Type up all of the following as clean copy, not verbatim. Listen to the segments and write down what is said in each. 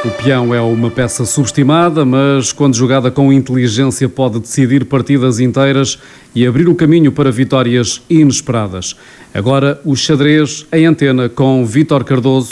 O peão é uma peça subestimada, mas quando jogada com inteligência pode decidir partidas inteiras e abrir o caminho para vitórias inesperadas. Agora o xadrez em antena com Vítor Cardoso.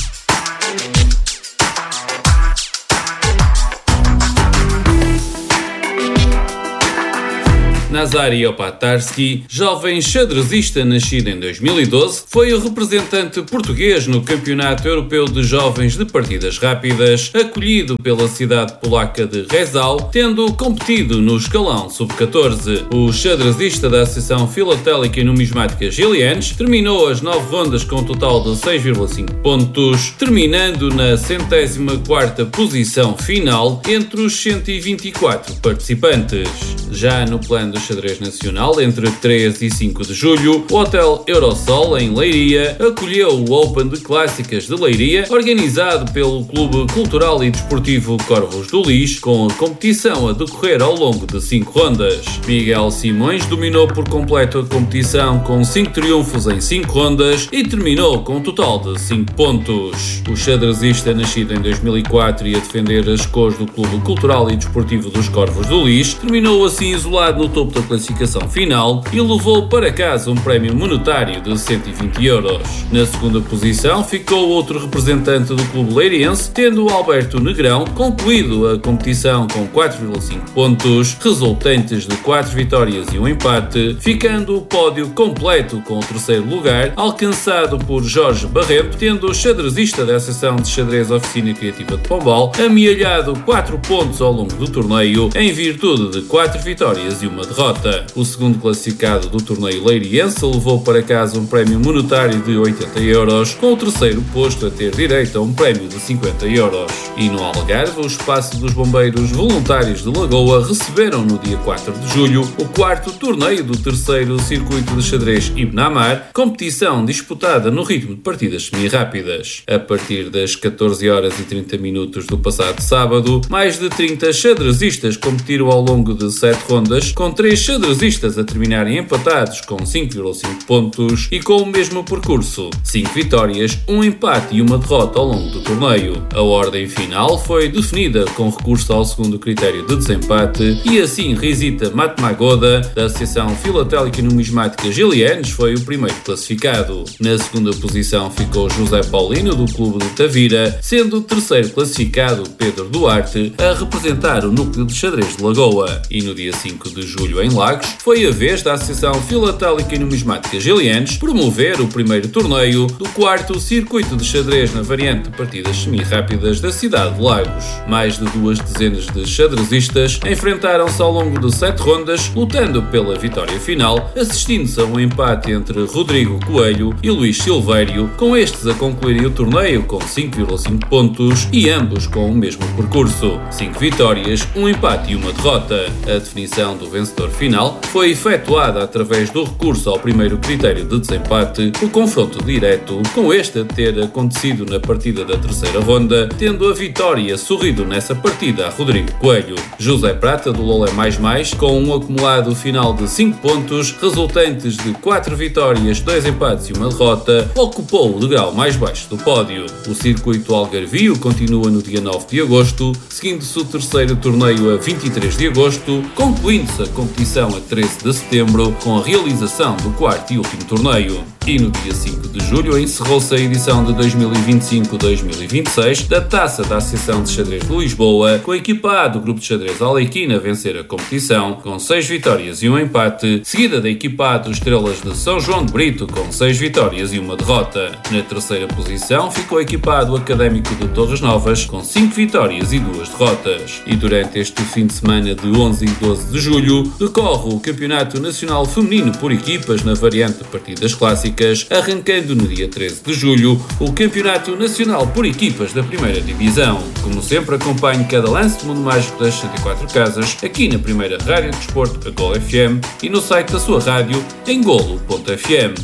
Nazari Opatarski, jovem xadrezista nascido em 2012, foi o representante português no Campeonato Europeu de Jovens de Partidas Rápidas, acolhido pela cidade polaca de Rezal, tendo competido no escalão sub-14. O xadrezista da Associação Filatélica e Numismática Giliennes terminou as 9 rondas com um total de 6,5 pontos, terminando na 104ª posição final entre os 124 participantes. Já no plano do xadrez nacional, entre 3 e 5 de julho, o Hotel Eurosol, em Leiria, acolheu o Open de Clássicas de Leiria, organizado pelo Clube Cultural e Desportivo Corvos do Lis, com a competição a decorrer ao longo de 5 rondas. Miguel Simões dominou por completo a competição com 5 triunfos em 5 rondas e terminou com um total de 5 pontos. O xadrezista, nascido em 2004 e a defender as cores do Clube Cultural e Desportivo dos Corvos do Lis, terminou assim isolado no topo da classificação final e levou para casa um prémio monetário de 120 euros. Na segunda posição ficou outro representante do clube leiriense, tendo o Alberto Negrão concluído a competição com 4,5 pontos, resultantes de 4 vitórias e um empate, ficando o pódio completo com o terceiro lugar, alcançado por Jorge Barreto, tendo o xadrezista da Associação de Xadrez Oficina Criativa de Pombal amealhado 4 pontos ao longo do torneio, em virtude de 4 vitórias e uma derrota. O segundo classificado do torneio leiriense levou para casa um prémio monetário de 80 euros, com o terceiro posto a ter direito a um prémio de 50 euros. E no Algarve, o Espaço dos Bombeiros Voluntários de Lagoa receberam no dia 4 de julho o 4º torneio do terceiro circuito de xadrez Ibn Amar, competição disputada no ritmo de partidas semi-rápidas. A partir das 14 horas e 30 minutos do passado sábado, mais de 30 xadrezistas competiram ao longo de 7 rondas, com 3 xadrezistas a terminarem empatados com 5,5 pontos e com o mesmo percurso: 5 vitórias, um empate e uma derrota ao longo do torneio. A ordem final foi definida com recurso ao segundo critério de desempate e assim Rizita Matmagoda, da Associação Filatélica e Numismática Giliennes, foi o primeiro classificado. Na segunda posição ficou José Paulino, do clube de Tavira, sendo o terceiro classificado Pedro Duarte, a representar o núcleo de xadrez de Lagoa. E no dia 5 de julho, em Lagos, foi a vez da Associação Filatélica e Numismática Giliennes promover o primeiro torneio do 4º circuito de xadrez na variante de partidas semi-rápidas da cidade de Lagos. Mais de 2 dezenas de xadrezistas enfrentaram-se ao longo de 7 rondas, lutando pela vitória final, assistindo-se a um empate entre Rodrigo Coelho e Luís Silvério, com estes a concluírem o torneio com 5,5 pontos e ambos com o mesmo percurso: 5 vitórias, um empate e uma derrota. A definição do vencedor final foi efetuada através do recurso ao primeiro critério de desempate, o confronto direto, com este a ter acontecido na partida da terceira ronda, tendo a vitória sorrido nessa partida a Rodrigo Coelho. José Prata, do Lolé Mais, com um acumulado final de 5 pontos, resultantes de 4 vitórias, 2 empates e uma derrota, ocupou o degrau mais baixo do pódio. O circuito algarvio continua no dia 9 de agosto, seguindo-se o terceiro torneio a 23 de agosto, concluindo-se a competição a 13 de setembro, com a realização do 4º e último torneio. E no dia 5 de julho encerrou-se a edição de 2025-2026 da Taça da Associação de Xadrez de Lisboa, com a equipa A do Grupo de Xadrez Alequina a vencer a competição, com 6 vitórias e um empate, seguida da equipa A dos Estrelas de São João de Brito, com 6 vitórias e uma derrota. Na terceira posição ficou a equipa A do Académico de Torres Novas, com 5 vitórias e 2 derrotas. E durante este fim de semana de 11 e 12 de julho, decorre o Campeonato Nacional Feminino por equipas na variante de partidas clássicas, arrancando no dia 13 de julho o Campeonato Nacional por equipas da Primeira Divisão. Como sempre, acompanhe cada lance do Mundo Mágico das 104 Casas, aqui na primeira rádio de desporto, a Golo FM, e no site da sua rádio, em golo.fm.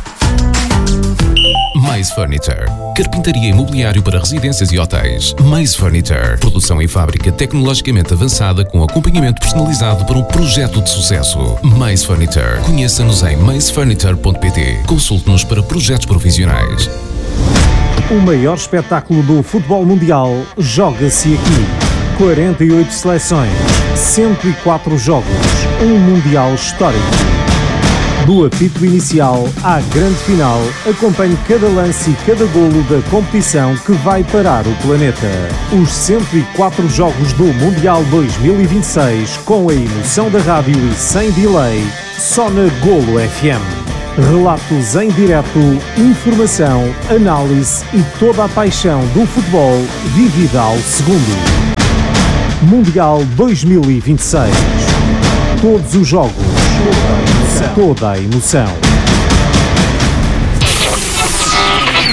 Mais Furniture. Carpintaria e mobiliário para residências e hotéis. Mais Furniture. Produção em fábrica tecnologicamente avançada com acompanhamento personalizado para um projeto de sucesso. Mais Furniture. Conheça-nos em maisfurniture.pt. Consulte-nos para projetos profissionais. O maior espetáculo do futebol mundial joga-se aqui. 48 seleções, 104 jogos, um mundial histórico. Do apito inicial à grande final, acompanhe cada lance e cada golo da competição que vai parar o planeta. Os 104 jogos do Mundial 2026, com a emoção da rádio e sem delay, só na Golo FM. Relatos em direto, informação, análise e toda a paixão do futebol vivida ao segundo. Mundial 2026. Todos os jogos, toda a emoção.